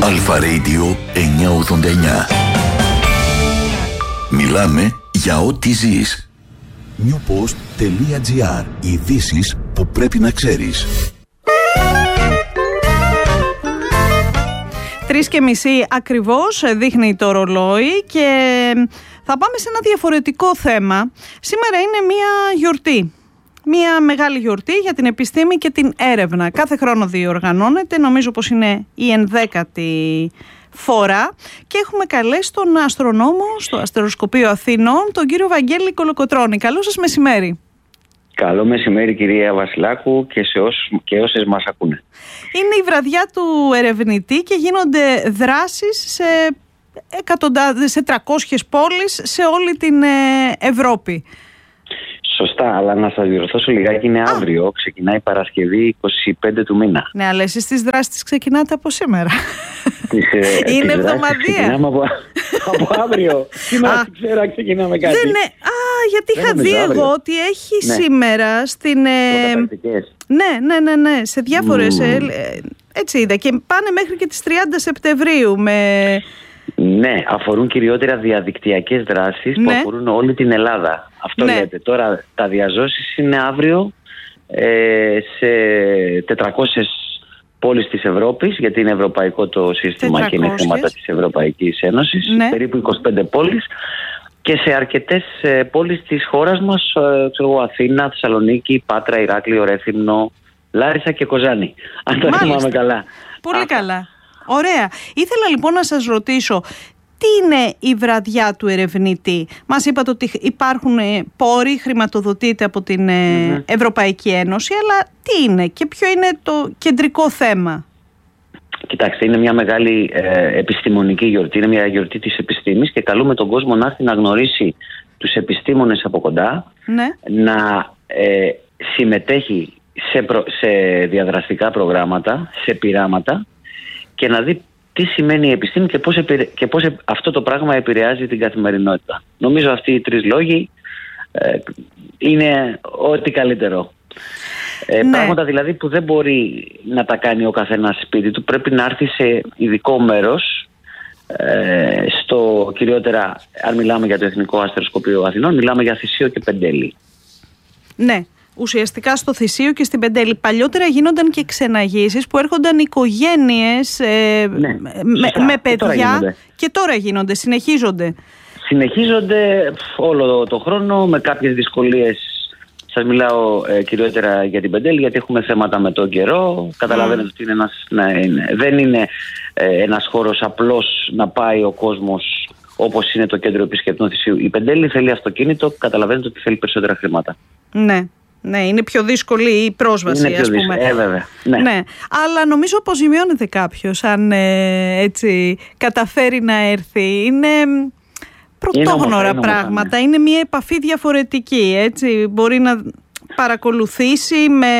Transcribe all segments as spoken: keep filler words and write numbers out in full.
Αλφα Radio εννιακόσια ογδόντα εννιά. Μιλάμε για ό,τι ζεις. newpost.gr. Ειδήσεις που πρέπει να ξέρεις. Τρεις και μισή ακριβώς δείχνει το ρολόι και θα πάμε σε ένα διαφορετικό θέμα. Σήμερα είναι μια γιορτή. Μια μεγάλη γιορτή για την επιστήμη και την έρευνα. Κάθε χρόνο διοργανώνεται, νομίζω πως είναι η ενδέκατη φορά και έχουμε καλέσει τον αστρονόμο στο Αστεροσκοπείο Αθηνών, τον κύριο Βαγγέλη Κολοκοτρώνη. Καλό σας μεσημέρι. Καλό μεσημέρι κυρία Βασιλάκου και σε όσους και όσες μας ακούνε. Είναι η βραδιά του ερευνητή και γίνονται δράσεις σε εκατοντάδες, σε τριακόσιες πόλεις σε όλη την Ευρώπη. Σωστά, αλλά να σας διορθώσω λιγάκι, είναι Α. αύριο, ξεκινάει Παρασκευή είκοσι πέντε του μήνα. Ναι, αλλά εσείς τις δράσεις τις ξεκινάτε από σήμερα. Τις, ε, είναι τις εβδομαδία. Ξεκινάμε από, από αύριο. Τι να ξέρω, ξεκινάμε κάτι. Δεν είναι, α, γιατί δεν είχα δει αύριο. Εγώ ότι έχει ναι. σήμερα στην... Ε, ναι, ναι, ναι, ναι, σε διάφορες... Mm. Ε, έτσι είδα και πάνε μέχρι και τις τριάντα Σεπτεμβρίου με... Ναι, αφορούν κυριότερα διαδικτυακές δράσεις ναι. που αφορούν όλη την Ελλάδα. Αυτό ναι. λέτε. Τώρα τα διαζώσεις είναι αύριο ε, σε τετρακόσιες πόλεις της Ευρώπης, γιατί είναι ευρωπαϊκό το σύστημα τετρακόσιες. Και είναι θέματα της Ευρωπαϊκής Ένωσης, ναι. περίπου είκοσι πέντε πόλεις, και σε αρκετές ε, πόλεις της χώρας μας, ε, ξέρω, Αθήνα, Θεσσαλονίκη, Πάτρα, Ηράκλειο, Ρέθυμνο, Λάρισα και Κοζάνη. Αν το θυμάμαι καλά. Πολύ Α, καλά. Ωραία. Ήθελα λοιπόν να σας ρωτήσω, τι είναι η βραδιά του ερευνητή? Μας είπατε ότι υπάρχουν πόροι, χρηματοδοτείται από την mm-hmm. Ευρωπαϊκή Ένωση, αλλά τι είναι και ποιο είναι το κεντρικό θέμα? Κοιτάξτε, είναι μια μεγάλη ε, επιστημονική γιορτή, είναι μια γιορτή της επιστήμης και καλούμε τον κόσμο να έρθει να γνωρίσει τους επιστήμονες από κοντά, ναι. να ε, συμμετέχει σε, προ, σε διαδραστικά προγράμματα, σε πειράματα και να δει τι σημαίνει η επιστήμη και πώς, επηρε... και πώς αυτό το πράγμα επηρεάζει την καθημερινότητα. Νομίζω αυτοί οι τρεις λόγοι ε, είναι ό,τι καλύτερο. Ε, ναι. Πράγματα δηλαδή που δεν μπορεί να τα κάνει ο καθένας σπίτι του. Πρέπει να έρθει σε ειδικό μέρος, ε, στο κυριότερα, αν μιλάμε για το Εθνικό Αστεροσκοπείο Αθηνών, μιλάμε για Θησίο και Πεντέλη. Ναι. Ουσιαστικά στο Θησίο και στην Πεντέλη. Παλιότερα γίνονταν και ξεναγήσεις που έρχονταν οικογένειες ε, ναι, με, με παιδιά και τώρα, και τώρα γίνονται, συνεχίζονται. Συνεχίζονται όλο το χρόνο με κάποιες δυσκολίες. Σας μιλάω ε, κυριότερα για την Πεντέλη, γιατί έχουμε θέματα με τον καιρό. Καταλαβαίνετε mm. ότι είναι ένας, ναι, είναι, δεν είναι ε, ένας χώρος απλώς να πάει ο κόσμος όπως είναι το κέντρο επισκεπτών Θησίου. Η Πεντέλη θέλει αυτοκίνητο, καταλαβαίνετε ότι θέλει περισσότερα χρήματα. Ναι. Ναι, είναι πιο δύσκολη η πρόσβαση, είναι ας πούμε. Ε, βέβαια. Ναι. ναι. Αλλά νομίζω αποζημιώνεται κάποιος αν ε, έτσι καταφέρει να έρθει. Είναι πρωτόγνωρα είναι πράγματα. Ναι. Είναι μια επαφή διαφορετική, έτσι. Μπορεί να παρακολουθήσει με,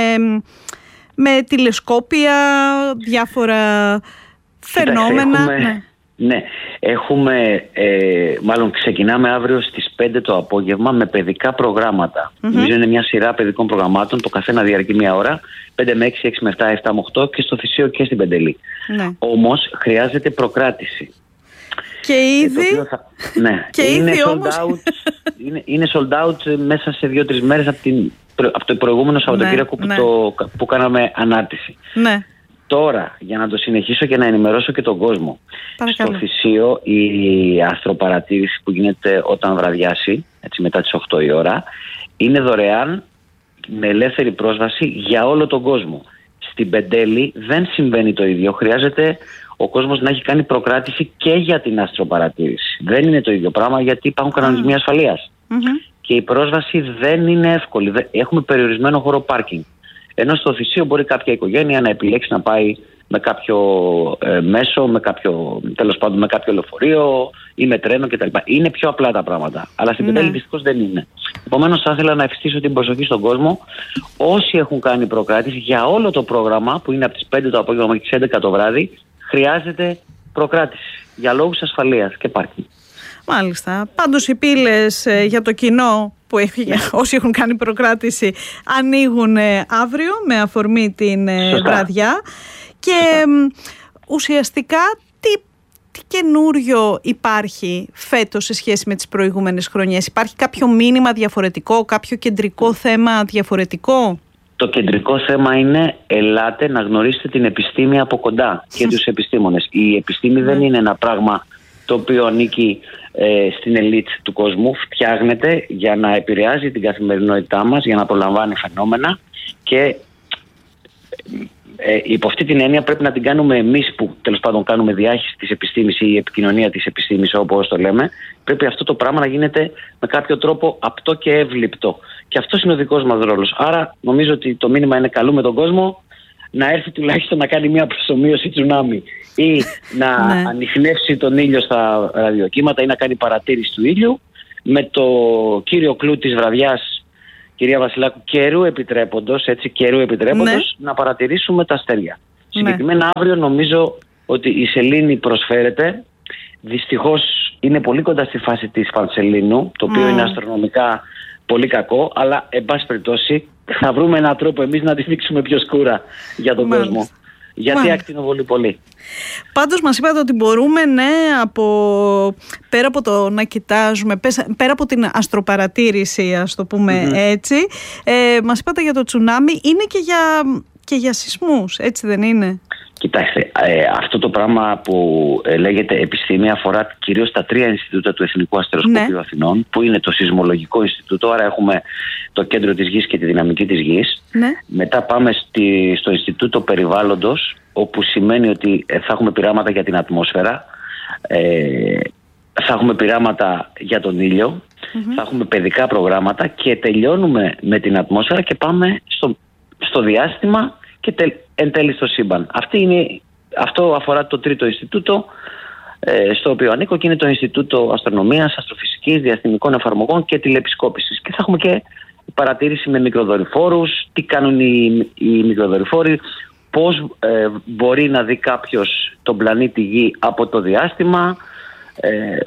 με τηλεσκόπια διάφορα φαινόμενα. Κοιτάξτε, έχουμε... ναι. Ναι, έχουμε, ε, μάλλον ξεκινάμε αύριο στις πέντε το απόγευμα με παιδικά προγράμματα. Mm-hmm. Νομίζω είναι μια σειρά παιδικών προγραμμάτων, το καθένα διαρκεί μια ώρα, πέντε με έξι, έξι με επτά, επτά με οκτώ και στο Θησίο και στην Πεντελή. Ναι. Όμως χρειάζεται προκράτηση. Και ήδη, θα... ναι. και είναι, ήδη sold όμως... out, είναι, είναι sold out μέσα σε δύο τρεις μέρες από, την, από το προηγούμενο Σαββατοκύριακο ναι, που, ναι. Το, που κάναμε ανάρτηση. Ναι. Τώρα, για να το συνεχίσω και να ενημερώσω και τον κόσμο. Παρακαλώ. Στο Θησίο η αστροπαρατήρηση που γίνεται όταν βραδιάσει, έτσι μετά τις οκτώ η ώρα, είναι δωρεάν με ελεύθερη πρόσβαση για όλο τον κόσμο. Στην Πεντέλη δεν συμβαίνει το ίδιο. Χρειάζεται ο κόσμος να έχει κάνει προκράτηση και για την αστροπαρατήρηση. Δεν είναι το ίδιο πράγμα, γιατί υπάρχουν κανονισμοί ασφαλείας. Mm-hmm. Και η πρόσβαση δεν είναι εύκολη. Έχουμε περιορισμένο χώρο πάρκινγκ. Ενώ στο Θησίο μπορεί κάποια οικογένεια να επιλέξει να πάει με κάποιο ε, μέσο, με κάποιο, τέλος πάντων με κάποιο λεωφορείο ή με τρένο κτλ. Είναι πιο απλά τα πράγματα. Αλλά στην Πεντέλη δυστυχώς δεν είναι. Επομένως θα ήθελα να ευχηθήσω την προσοχή στον κόσμο. Όσοι έχουν κάνει προκράτηση για όλο το πρόγραμμα που είναι από τις πέντε το απόγευμα και τις έντεκα το βράδυ, χρειάζεται προκράτηση για λόγους ασφαλείας και πάρκινγκ. Μάλιστα. Πάντως οι πύλες ε, για το κοινό που έχει, όσοι έχουν κάνει προκράτηση ανοίγουν ε, αύριο με αφορμή την ε, βραδιά και ε, ουσιαστικά τι, τι καινούριο υπάρχει φέτος σε σχέση με τις προηγούμενες χρονιές? Υπάρχει κάποιο μήνυμα διαφορετικό, κάποιο κεντρικό θέμα διαφορετικό? Το κεντρικό θέμα είναι ελάτε να γνωρίσετε την επιστήμη από κοντά και τους επιστήμονες. Η επιστήμη δεν είναι ένα πράγμα το οποίο ανήκει ε, στην ελίτ του κόσμου. Φτιάχνεται για να επηρεάζει την καθημερινότητά μας, για να προλαμβάνει φαινόμενα και ε, υπό αυτή την έννοια πρέπει να την κάνουμε εμείς που τέλος πάντων κάνουμε διάχυση της επιστήμης ή επικοινωνία της επιστήμης, όπως το λέμε. Πρέπει αυτό το πράγμα να γίνεται με κάποιο τρόπο απτό και εύληπτο. Και αυτός είναι ο δικός μας ρόλος. Άρα νομίζω ότι το μήνυμα είναι καλούμε τον κόσμο να έρθει τουλάχιστον να κάνει μια προσομοίωση τσουνάμι ή να ανιχνεύσει τον ήλιο στα ραδιοκύματα ή να κάνει παρατήρηση του ήλιου, με το κύριο κλου της βραδιάς, κυρία Βασιλάκου, καιρού επιτρέποντος, έτσι, καιρού επιτρέποντος ναι. να παρατηρήσουμε τα αστέρια. Ναι. Συγκεκριμένα αύριο νομίζω ότι η σελήνη προσφέρεται. Δυστυχώς είναι πολύ κοντά στη φάση της πανσελήνου, το οποίο mm. είναι αστρονομικά πολύ κακό, αλλά εν πάση περιπτώσει θα βρούμε έναν τρόπο εμείς να τη δείξουμε πιο σκούρα για τον Μάλιστα. κόσμο. Γιατί Μάλιστα. ακτινοβολεί πολύ. Πάντως μας είπατε ότι μπορούμε, ναι, από, πέρα από το να κοιτάζουμε, πέρα από την αστροπαρατήρηση, ας το πούμε mm-hmm. έτσι, ε, μας είπατε για το τσουνάμι, είναι και για, και για σεισμούς, έτσι δεν είναι? Κοιτάξτε, ε, αυτό το πράγμα που ε, λέγεται επιστήμη αφορά κυρίως τα τρία Ινστιτούτα του Εθνικού Αστεροσκοπείου ναι. Αθηνών, που είναι το Σεισμολογικό Ινστιτούτο, άρα έχουμε το Κέντρο της Γης και τη Δυναμική της Γης. Ναι. Μετά πάμε στη, στο Ινστιτούτο Περιβάλλοντος, όπου σημαίνει ότι θα έχουμε πειράματα για την ατμόσφαιρα, ε, θα έχουμε πειράματα για τον ήλιο, mm-hmm. θα έχουμε παιδικά προγράμματα και τελειώνουμε με την ατμόσφαιρα και πάμε στο, στο διάστημα και τε, εν τέλει στο σύμπαν. Αυτή είναι, αυτό αφορά το τρίτο Ινστιτούτο ε, στο οποίο ανήκω και είναι το Ινστιτούτο Αστρονομίας, Αστροφυσικής, Διαστημικών Εφαρμογών και Τηλεπισκόπησης. Και θα έχουμε και παρατήρηση με μικροδορυφόρους, τι κάνουν οι, οι μικροδορυφόροι, πώς ε, μπορεί να δει κάποιος τον πλανήτη Γη από το διάστημα, ε,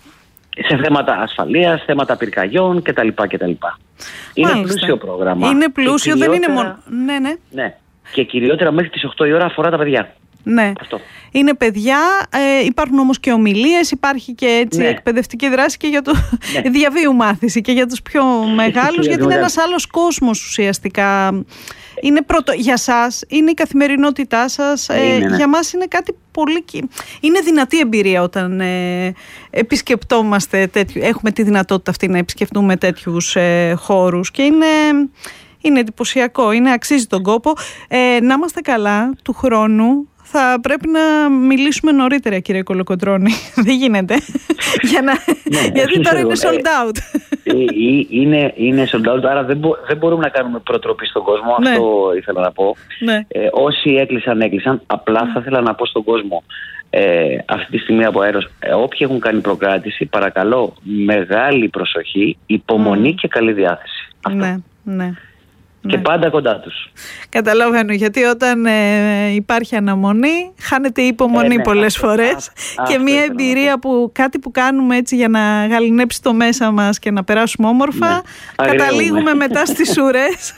σε θέματα ασφαλείας, θέματα πυρκαγιών κτλ. κτλ. Είναι Μάλιστα. πλούσιο πρόγραμμα. Είναι πλούσιο, δεν είναι μόνο... Ναι, ναι. ναι. Και κυριότερα μέχρι τις οκτώ η ώρα αφορά τα παιδιά. Ναι. Αυτό. Είναι παιδιά, ε, υπάρχουν όμως και ομιλίες, υπάρχει και έτσι ναι. εκπαιδευτική δράση και για το ναι. διαβίου μάθηση και για τους πιο μεγάλους, γιατί είναι ένας άλλος κόσμος ουσιαστικά. Είναι πρώτο, για σας, είναι η καθημερινότητά σας, ε, είναι, ναι. για μας είναι κάτι πολύ... Είναι δυνατή εμπειρία όταν ε, επισκεπτόμαστε τέτοιου, έχουμε τη δυνατότητα αυτή να επισκεφτούμε τέτοιους ε, χώρους και είναι... Είναι εντυπωσιακό, είναι, αξίζει τον κόπο. Ε, να είμαστε καλά του χρόνου. Θα πρέπει να μιλήσουμε νωρίτερα, κύριε Κολοκοντρώνη. Δεν γίνεται. Για να... ναι, γιατί τώρα είναι sold out. Ε, είναι, είναι sold out, άρα δεν, μπο, δεν μπορούμε να κάνουμε προτροπή στον κόσμο. Ναι. Αυτό ήθελα να πω. Ναι. Ε, όσοι έκλεισαν, έκλεισαν. Απλά ναι. θα ήθελα να πω στον κόσμο ε, αυτή τη στιγμή από αέρος, ε, όποιοι έχουν κάνει προκράτηση, παρακαλώ μεγάλη προσοχή, υπομονή mm. και καλή διάθεση. Αυτό. Ναι, ναι. Και ναι. πάντα κοντά τους. Καταλαβαίνω, γιατί όταν ε, υπάρχει αναμονή χάνεται η υπομονή ε, ναι, πολλές αυτό, φορές α, και α, μια εμπειρία που κάτι που κάνουμε έτσι για να γαληνέψει το μέσα μας και να περάσουμε όμορφα, ναι. καταλήγουμε μετά στις ουρές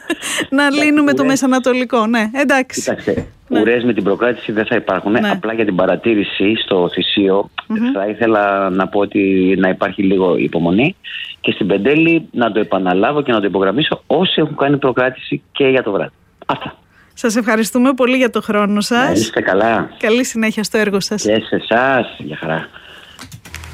να λύνουμε το μεσανατολικό. Ναι, εντάξει. Κοιτάξτε, ναι. ουρές με την προκράτηση δεν θα υπάρχουν, ναι. απλά για την παρατήρηση στο Θησίο mm-hmm. θα ήθελα να πω ότι να υπάρχει λίγο υπομονή. Και στην Πεντέλη να το επαναλάβω και να το υπογραμμίσω όσοι έχουν κάνει προκράτηση και για το βράδυ. Αυτά. Σας ευχαριστούμε πολύ για το χρόνο σας. Να είστε καλά. Καλή συνέχεια στο έργο σας. Και σε εσάς. Γεια χαρά.